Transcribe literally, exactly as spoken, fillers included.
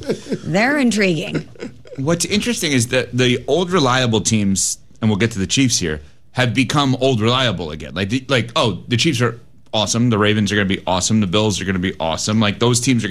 They're intriguing. What's interesting is that the old reliable teams, and we'll get to the Chiefs here, have become old reliable again. Like, the, like oh, the Chiefs are awesome. The Ravens are going to be awesome. The Bills are going to be awesome. Like, those teams are